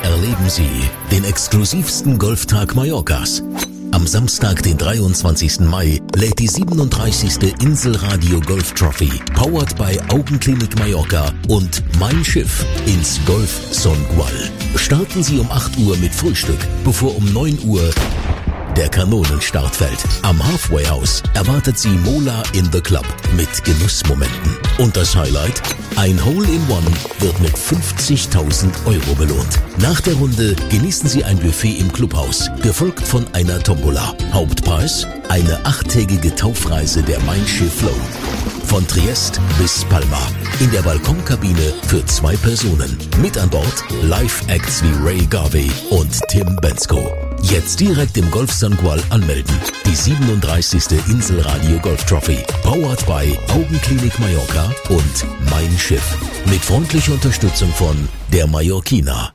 erleben Sie den exklusivsten Golftag Mallorcas. Am Samstag, den 23. Mai, lädt die 37. Inselradio Golf Trophy, powered by Augenklinik Mallorca und Mein Schiff ins Golf Songual. Starten Sie um 8 Uhr mit Frühstück, bevor um 9 Uhr der Kanonenstart fällt. Am Halfway House erwartet Sie Mola in the Club mit Genussmomenten. Und das Highlight? Ein Hole-in-One wird mit 50.000 Euro belohnt. Nach der Runde genießen Sie ein Buffet im Clubhaus, gefolgt von einer Tombola. Hauptpreis? Eine 8-tägige Taufreise der Mein Schiff Flow. Von Triest bis Palma. In der Balkonkabine für 2 Personen. Mit an Bord Live-Acts wie Ray Garvey und Tim Bensko. Jetzt direkt im Golf Songual anmelden. Die 37. Inselradio Golf Trophy. Powered by Augenklinik Mallorca und Mein Schiff. Mit freundlicher Unterstützung von der Mallorquina.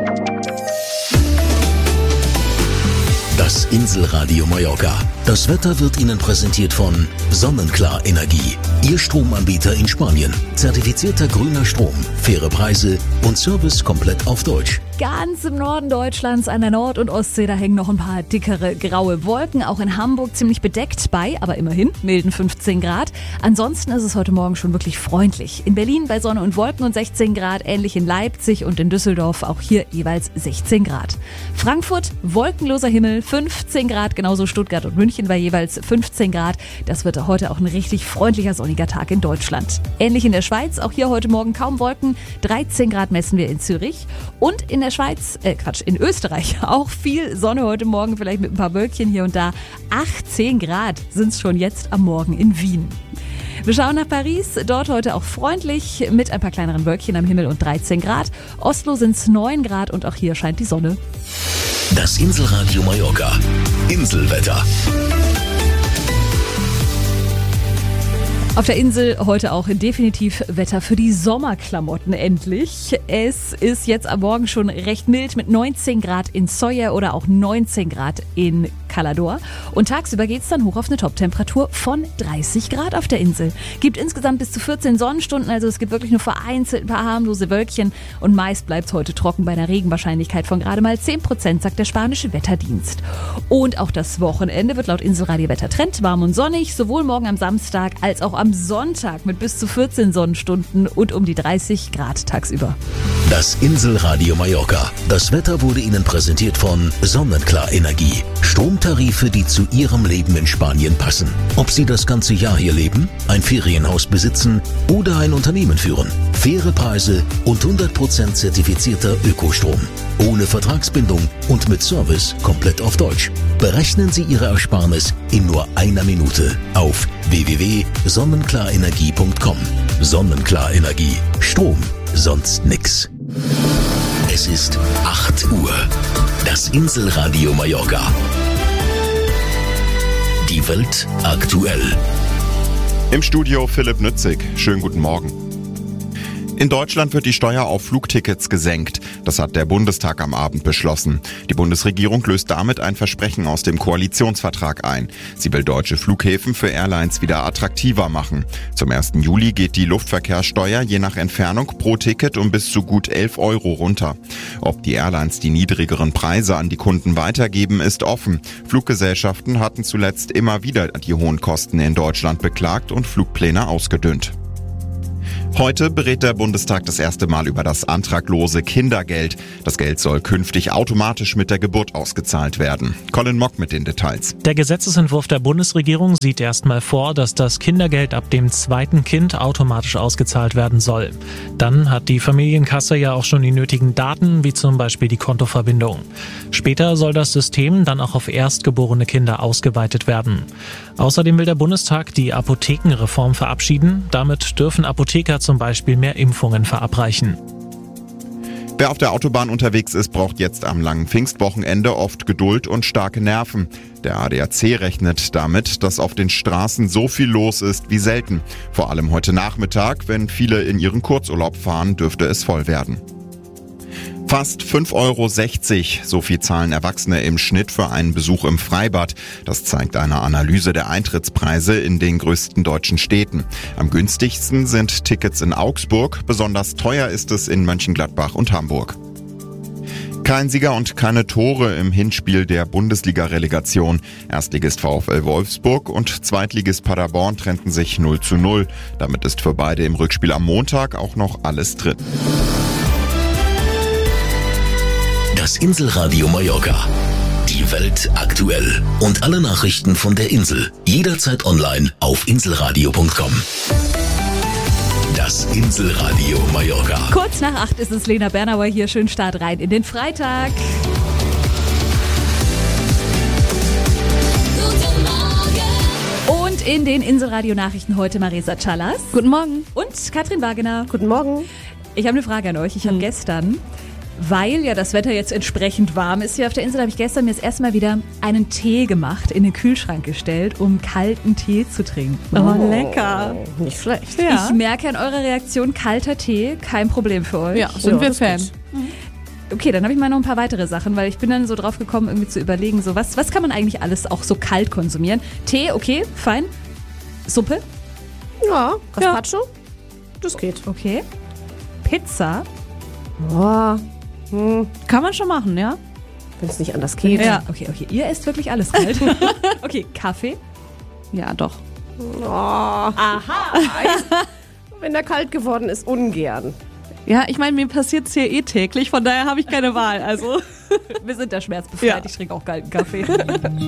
Das Inselradio Mallorca. Das Wetter wird Ihnen präsentiert von Sonnenklar Energie. Ihr Stromanbieter in Spanien. Zertifizierter grüner Strom, faire Preise und Service komplett auf Deutsch. Ganz im Norden Deutschlands an der Nord- und Ostsee, da hängen noch ein paar dickere graue Wolken. Auch in Hamburg ziemlich bedeckt bei, aber immerhin, milden 15 Grad. Ansonsten ist es heute Morgen schon wirklich freundlich. In Berlin bei Sonne und Wolken und 16 Grad, ähnlich in Leipzig und in Düsseldorf auch hier jeweils 16 Grad. Frankfurt, wolkenloser Himmel, 15 Grad, genauso Stuttgart und München bei jeweils 15 Grad. Das wird heute auch ein richtig freundlicher sonniger Tag in Deutschland. Ähnlich in der Schweiz, auch hier heute Morgen kaum Wolken, 13 Grad messen wir in Zürich. Und in der Schweiz, in Österreich auch viel Sonne heute Morgen, vielleicht mit ein paar Wölkchen hier und da. 18 Grad sind es schon jetzt am Morgen in Wien. Wir schauen nach Paris, dort heute auch freundlich mit ein paar kleineren Wölkchen am Himmel und 13 Grad. Oslo sind es 9 Grad und auch hier scheint die Sonne. Das Inselradio Mallorca. Inselwetter. Auf der Insel heute auch definitiv Wetter für die Sommerklamotten endlich. Es ist jetzt am Morgen schon recht mild mit 19 Grad in Sóller oder auch 19 Grad in Calador. Und tagsüber geht es dann hoch auf eine Toptemperatur von 30 Grad auf der Insel. Gibt insgesamt bis zu 14 Sonnenstunden, also es gibt wirklich nur vereinzelt ein paar harmlose Wölkchen. Und meist bleibt es heute trocken bei einer Regenwahrscheinlichkeit von gerade mal 10%, sagt der spanische Wetterdienst. Und auch das Wochenende wird laut Inselradio Wettertrend warm und sonnig, sowohl morgen am Samstag als auch am Sonntag mit bis zu 14 Sonnenstunden und um die 30 Grad tagsüber. Das Inselradio Mallorca. Das Wetter wurde Ihnen präsentiert von Sonnenklar Energie. Stromtarife, die zu Ihrem Leben in Spanien passen. Ob Sie das ganze Jahr hier leben, ein Ferienhaus besitzen oder ein Unternehmen führen. Faire Preise und 100% zertifizierter Ökostrom. Ohne Vertragsbindung und mit Service komplett auf Deutsch. Berechnen Sie Ihre Ersparnis in nur einer Minute auf www.sonnenklarenergie.com. Sonnenklar Energie. Strom, sonst nix. Es ist 8 Uhr. Das Inselradio Mallorca. Die Welt aktuell. Im Studio Philipp Nützig. Schönen guten Morgen. In Deutschland wird die Steuer auf Flugtickets gesenkt. Das hat der Bundestag am Abend beschlossen. Die Bundesregierung löst damit ein Versprechen aus dem Koalitionsvertrag ein. Sie will deutsche Flughäfen für Airlines wieder attraktiver machen. Zum 1. Juli geht die Luftverkehrssteuer je nach Entfernung pro Ticket um bis zu gut 11 Euro runter. Ob die Airlines die niedrigeren Preise an die Kunden weitergeben, ist offen. Fluggesellschaften hatten zuletzt immer wieder die hohen Kosten in Deutschland beklagt und Flugpläne ausgedünnt. Heute berät der Bundestag das erste Mal über das antraglose Kindergeld. Das Geld soll künftig automatisch mit der Geburt ausgezahlt werden. Colin Mock mit den Details. Der Gesetzesentwurf der Bundesregierung sieht erstmal vor, dass das Kindergeld ab dem 2. Kind automatisch ausgezahlt werden soll. Dann hat die Familienkasse ja auch schon die nötigen Daten, wie zum Beispiel die Kontoverbindung. Später soll das System dann auch auf erstgeborene Kinder ausgeweitet werden. Außerdem will der Bundestag die Apothekenreform verabschieden. Damit dürfen Apotheker zum Beispiel mehr Impfungen verabreichen. Wer auf der Autobahn unterwegs ist, braucht jetzt am langen Pfingstwochenende oft Geduld und starke Nerven. Der ADAC rechnet damit, dass auf den Straßen so viel los ist wie selten. Vor allem heute Nachmittag, wenn viele in ihren Kurzurlaub fahren, dürfte es voll werden. Fast 5,60 Euro, so viel zahlen Erwachsene im Schnitt für einen Besuch im Freibad. Das zeigt eine Analyse der Eintrittspreise in den größten deutschen Städten. Am günstigsten sind Tickets in Augsburg, besonders teuer ist es in Mönchengladbach und Hamburg. Kein Sieger und keine Tore im Hinspiel der Bundesliga-Relegation. Erstligist VfL Wolfsburg und Zweitligist Paderborn trennten sich 0:0. Damit ist für beide im Rückspiel am Montag auch noch alles drin. Das Inselradio Mallorca. Die Welt aktuell. Und alle Nachrichten von der Insel. Jederzeit online auf inselradio.com. Das Inselradio Mallorca. Kurz nach 8 ist es, Lena Bernauer hier. Schönen Start rein in den Freitag. Guten Morgen. Und in den Inselradio-Nachrichten heute Marisa Callas. Guten Morgen. Und Katrin Wagener. Guten Morgen. Ich habe eine Frage an euch. Ich habe gestern, weil ja das Wetter jetzt entsprechend warm ist hier auf der Insel, habe ich gestern mir das erste Mal wieder einen Tee gemacht, in den Kühlschrank gestellt, um kalten Tee zu trinken. Oh, lecker. Nicht schlecht. Ja. Ich merke an eurer Reaktion, kalter Tee, kein Problem für euch. Ja, sind wir Fan. Okay, dann habe ich mal noch ein paar weitere Sachen, weil ich bin dann so drauf gekommen, irgendwie zu überlegen, so was kann man eigentlich alles auch so kalt konsumieren? Tee, okay, fein. Suppe? Ja, Gazpacho? Das geht. Okay. Pizza? Oh, Kann man schon machen, ja? wenn es nicht anders geht. Ja, okay. Ihr esst wirklich alles kalt. Okay, Kaffee? Ja, doch. Oh. Aha. Wenn der kalt geworden ist, ungern. Ja, ich meine, mir passiert es hier täglich, von daher habe ich keine Wahl. Also Wir sind da schmerzbefreit, Ich trinke auch kalten Kaffee.